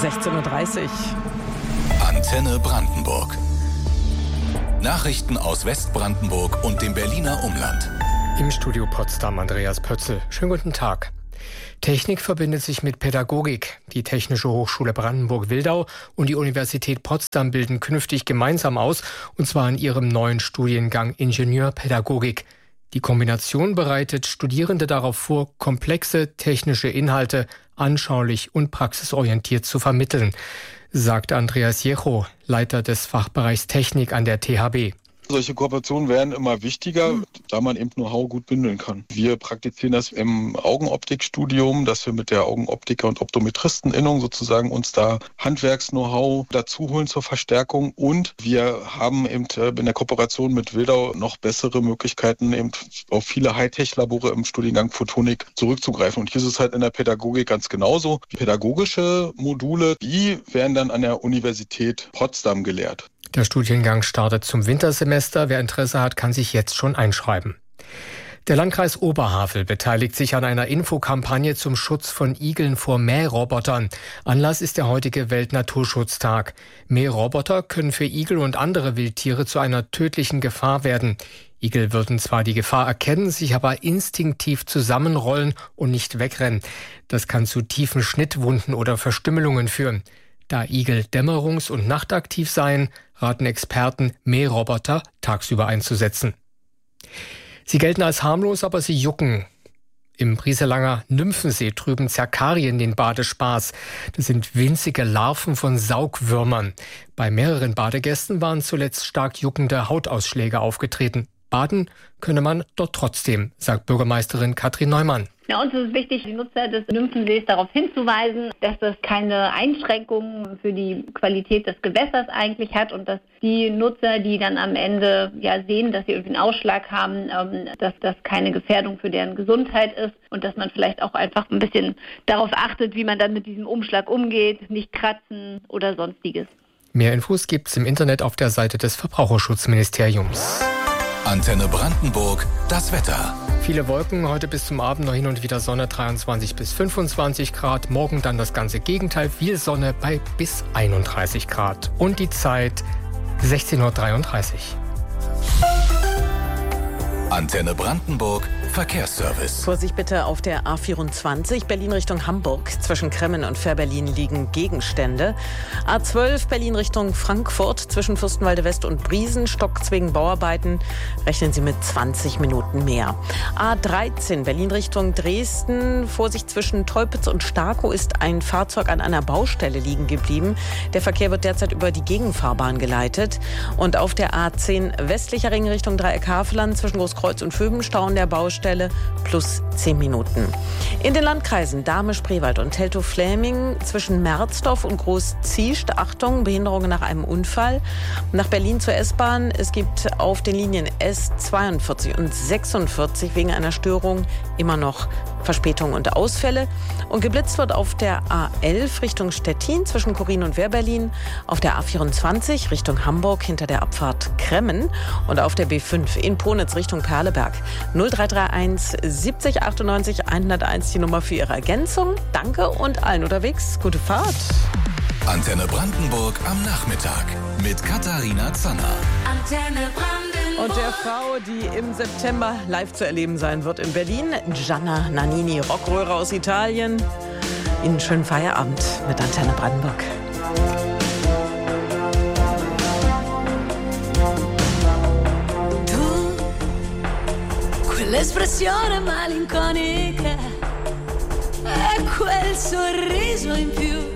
16:30 Uhr. Antenne Brandenburg. Nachrichten aus Westbrandenburg und dem Berliner Umland. Im Studio Potsdam Andreas Pötzl. Schönen guten Tag. Technik verbindet sich mit Pädagogik. Die Technische Hochschule Brandenburg-Wildau und die Universität Potsdam bilden künftig gemeinsam aus, und zwar in ihrem neuen Studiengang Ingenieurpädagogik. Die Kombination bereitet Studierende darauf vor, komplexe technische Inhalte anschaulich und praxisorientiert zu vermitteln, sagt Andreas Jecho, Leiter des Fachbereichs Technik an der THB. Solche Kooperationen werden immer wichtiger, da man eben Know-how gut bündeln kann. Wir praktizieren das im Augenoptikstudium, dass wir mit der Augenoptiker- und Optometristeninnung sozusagen uns da Handwerks-Know-how dazu holen zur Verstärkung. Und wir haben eben in der Kooperation mit Wildau noch bessere Möglichkeiten, eben auf viele Hightech-Labore im Studiengang Photonik zurückzugreifen. Und hier ist es halt in der Pädagogik ganz genauso. Pädagogische Module, die werden dann an der Universität Potsdam gelehrt. Der Studiengang startet zum Wintersemester. Wer Interesse hat, kann sich jetzt schon einschreiben. Der Landkreis Oberhavel beteiligt sich an einer Infokampagne zum Schutz von Igeln vor Mährobotern. Anlass ist der heutige Weltnaturschutztag. Mähroboter können für Igel und andere Wildtiere zu einer tödlichen Gefahr werden. Igel würden zwar die Gefahr erkennen, sich aber instinktiv zusammenrollen und nicht wegrennen. Das kann zu tiefen Schnittwunden oder Verstümmelungen führen. Da Igel dämmerungs- und nachtaktiv seien, raten Experten, Mähroboter tagsüber einzusetzen. Sie gelten als harmlos, aber sie jucken. Im Brieselanger Nymphensee trüben Zerkarien den Badespaß. Das sind winzige Larven von Saugwürmern. Bei mehreren Badegästen waren zuletzt stark juckende Hautausschläge aufgetreten. Baden könne man dort trotzdem, sagt Bürgermeisterin Katrin Neumann. Ja, uns ist es wichtig, die Nutzer des Nymphensees darauf hinzuweisen, dass das keine Einschränkungen für die Qualität des Gewässers eigentlich hat und dass die Nutzer, die dann am Ende sehen, dass sie irgendwie einen Ausschlag haben, dass das keine Gefährdung für deren Gesundheit ist und dass man vielleicht auch einfach ein bisschen darauf achtet, wie man dann mit diesem Umschlag umgeht, nicht kratzen oder sonstiges. Mehr Infos gibt's im Internet auf der Seite des Verbraucherschutzministeriums. Antenne Brandenburg, das Wetter. Viele Wolken, heute bis zum Abend noch hin und wieder Sonne, 23 bis 25 Grad. Morgen dann das ganze Gegenteil, viel Sonne bei bis 31 Grad. Und die Zeit 16:33 Uhr. Antenne Brandenburg, Verkehrsservice. Vorsicht bitte auf der A24 Berlin Richtung Hamburg. Zwischen Kremmen und Fährberlin liegen Gegenstände. A12 Berlin Richtung Frankfurt. Zwischen Fürstenwalde West und Briesenstock wegen Bauarbeiten. Rechnen Sie mit 20 Minuten mehr. A13 Berlin Richtung Dresden. Vorsicht zwischen Teupitz und Starkow ist ein Fahrzeug an einer Baustelle liegen geblieben. Der Verkehr wird derzeit über die Gegenfahrbahn geleitet. Und auf der A10 westlicher Ring Richtung Dreieck Havelland zwischen Großkreuz und Föbenstau an der Baustelle plus 10 Minuten. In den Landkreisen Dahme, Spreewald und Teltow-Fläming zwischen Merzdorf und Groß-Ziescht, Achtung, Behinderungen nach einem Unfall. Nach Berlin zur S-Bahn. Es gibt auf den Linien S42 und 46 wegen einer Störung immer noch Verspätungen und Ausfälle. Und geblitzt wird auf der A11 Richtung Stettin zwischen Korin und Wehrberlin, auf der A24 Richtung Hamburg hinter der Abfahrt Kremmen und auf der B5 in Ponitz Richtung Perleberg. 0331 70 98 101 die Nummer für Ihre Ergänzung. Danke und allen unterwegs gute Fahrt. Antenne Brandenburg am Nachmittag mit Katharina Zanner. Antenne Brandenburg. Und der Frau, die im September live zu erleben sein wird in Berlin, Gianna Nannini, Rockröhre aus Italien. Ihnen schönen Feierabend mit Antenne Brandenburg. Quell'espressione malinconica e quel sorriso in più